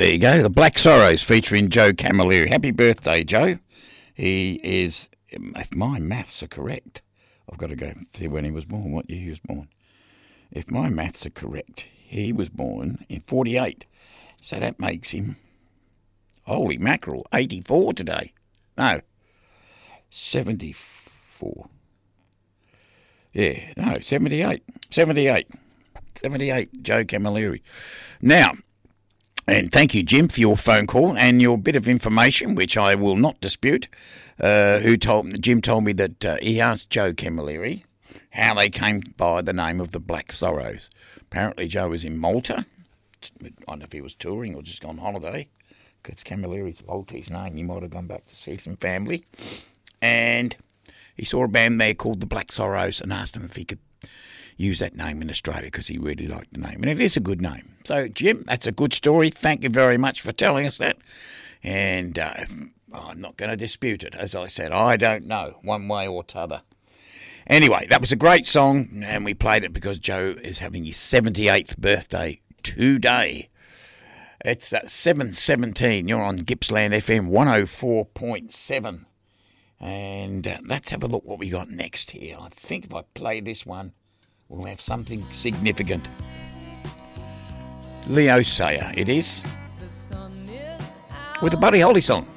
There you go. The Black Sorrows featuring Joe Camilleri. Happy birthday, Joe. He is, if my maths are correct, I've got to go see when he was born, what year he was born. If my maths are correct, he was born in 48. So that makes him, holy mackerel, 84 today. No, 74. Yeah, no, 78. 78, Joe Camilleri. Now, and thank you, Jim, for your phone call and your bit of information, which I will not dispute. Jim told me that he asked Joe Camilleri how they came by the name of the Black Sorrows. Apparently, Joe was in Malta. I don't know if he was touring or just on holiday, because Camilleri's Maltese name. He might have gone back to see some family. And he saw a band there called the Black Sorrows and asked him if he could use that name in Australia because he really liked the name. And it is a good name. So, Jim, that's a good story. Thank you very much for telling us that. And I'm not going to dispute it. As I said, I don't know one way or t'other. Anyway, that was a great song, and we played it because Joe is having his 78th birthday today. It's 7:17. You're on Gippsland FM 104.7. And let's have a look what we got next here. I think if I play this one, we'll have something significant. Leo Sayer, it is, with a Buddy Holly song.